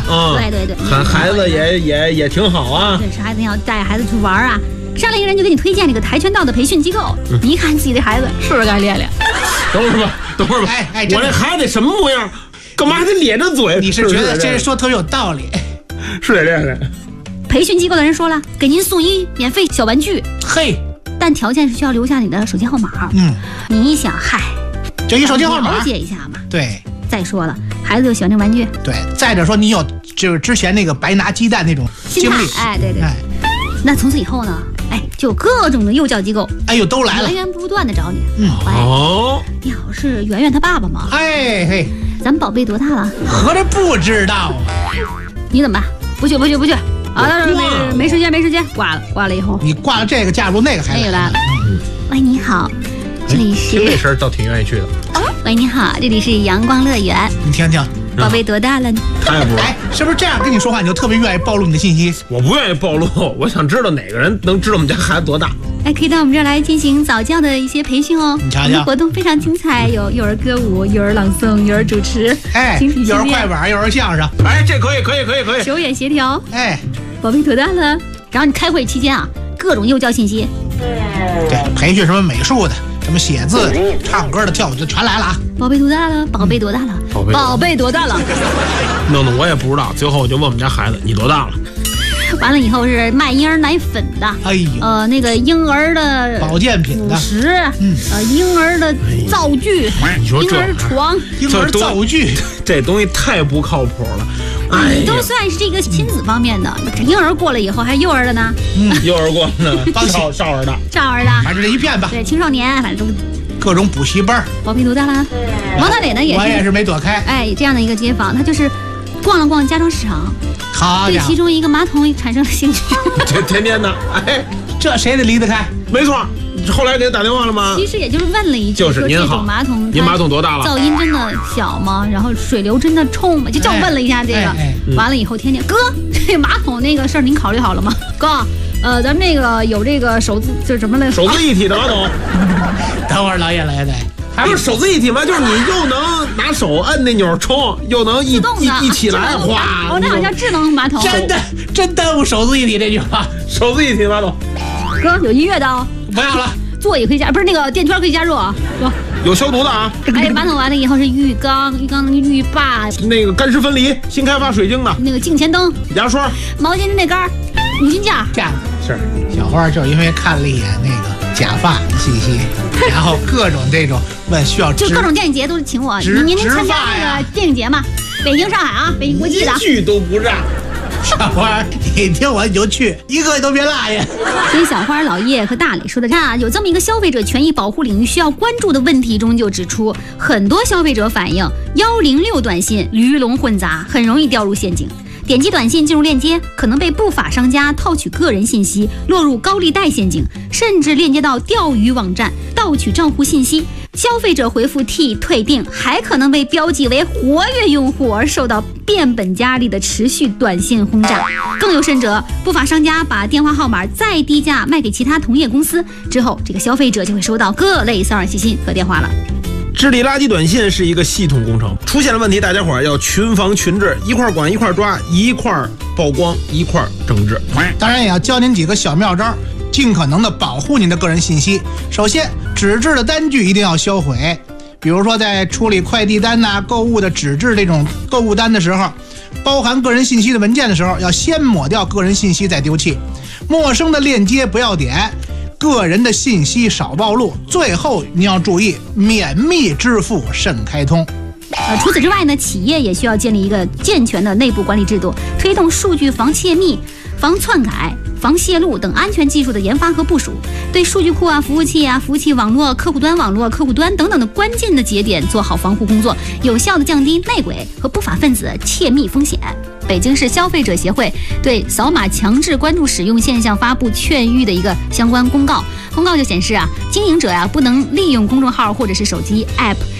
对， 孩子也挺好啊。 对，是孩子要带孩子去玩啊。上来一个人就给你推荐这个跆拳道的培训机构，你一看自己的孩子是不是该练练？ 等会儿吧，我这孩子什么模样？干嘛还得咧着嘴？ 你是觉得这人说特有道理？ 是得练练。 培训机构的人说了，给您送一免费小玩具。 嘿， 但条件是需要留下你的手机号码。你一想，嗨， 就一手机号码， 了解一下嘛。 对。 再说了，孩子就喜欢这玩具。 对，再者说你有就是之前那个白拿鸡蛋那种经历。 对。那从此以后呢？就有各种的幼教机构， 都来了， 源源不断的找你。 你好，是圆圆他爸爸吗？ 嘿， 咱们宝贝多大了？ 合着不知道啊？ 你怎么办？不去啊！没时间，挂了以后， 你挂了这个，假如那个还来了。喂，你好，这里是。 听这声倒挺愿意去的。 喂，你好，这里是阳光乐园。 你听听。 宝贝多大了？ 太不是不是这样跟你说话你就特别愿意暴露你的信息？ 我不愿意暴露，我想知道哪个人能知道我们家孩子多大。 可以到我们这儿来进行早教的一些培训哦。 你瞧瞧， 我们活动非常精彩，有幼儿歌舞、幼儿朗诵、幼儿主持， 幼儿快板、幼儿相声。 这可以。 手眼协调。宝贝多大了？然后你开会期间啊，各种幼教信息。 对，培训什么美术的。什么写字、唱歌的、跳舞的全来了啊！ 宝贝多大了？宝贝多大了？ 弄得我也不知道。最后我就问我们家孩子：“你多大了？” 完了以后是卖婴儿奶粉的，那个婴儿的保健品的辅食，婴儿的灶具，婴儿床， 婴儿灶具， 这东西太不靠谱了。 都算是这个亲子方面的。婴儿过了以后还幼儿的呢， 幼儿过呢，少儿的， 反正这一片吧。 对，青少年反正都各种补习班。 宝贝多大了？王大磊呢我也是没躲开。 这样的一个街坊，他就是逛了逛家装市场，对其中一个马桶产生了兴趣。 这天天的， 这谁得离得开？ 没错。后来给他打电话了吗？ 其实也就是问了一句， 就是您好，您马桶多大了？ 噪音真的小吗？然后水流真的冲吗？就问了一下这个。完了以后，天天哥，这马桶那个事儿您考虑好了吗？哥，咱们那个有这个手自就什么来？ 手自一体的马桶。 等会儿老爷来的， 还不是手自一体吗？就是你又能拿手摁那钮冲，又能一起来哗。 那好像智能马桶。 真耽误手自一体这句话。 手自一体马桶。 哥，有音乐的哦。 不要了， 座也可以加，不是那个电圈可以加热啊， 有消毒的啊。 马桶完了以后是浴缸那个浴霸， 那个干湿分离，新开发水晶的， 那个镜前灯、 牙刷、 毛巾那杆、五金架。 是小花就是因为看了一眼那个假发的信息，然后各种这种问需要就各种电影节都是请我，您参加那个电影节嘛？北京、上海啊，北京国际的， 一句都不让。 小花，你听我你就去，一个都别落下。 所以小花、老叶和大磊说的，有这么一个消费者权益保护领域需要关注的问题中就指出，很多消费者反映106短信鱼龙混杂，很容易掉入陷阱。点击短信进入链接，可能被不法商家套取个人信息，落入高利贷陷阱，甚至链接到钓鱼网站，盗取账户信息。消费者回复 T 退订，还可能被标记为活跃用户而受到变本加厉的持续短信轰炸。更有甚者，不法商家把电话号码再低价卖给其他同业公司，之后这个消费者就会收到各类骚扰信息和电话了。 治理垃圾短信是一个系统工程，出现了问题，大家伙儿要群防群治，一块管一块抓，一块曝光一块整治。 当然也要教您几个小妙招，尽可能的保护您的个人信息。首先，纸质的单据一定要销毁，比如说在处理快递单购物的纸质这种购物单的时候，包含个人信息的文件的时候，要先抹掉个人信息再丢弃。陌生的链接不要点，个人的信息少暴露。最后您要注意，免密支付慎开通。 除此之外呢，企业也需要建立一个健全的内部管理制度，推动数据防窃密、防篡改、防泄露等安全技术的研发和部署，对数据库服务器服务器网络、客户端网络、客户端等等的关键的节点做好防护工作，有效的降低内鬼和不法分子窃密风险。北京市消费者协会对扫码强制关注使用现象发布劝喻的一个相关公告，公告就显示经营者不能利用公众号或者是手机 App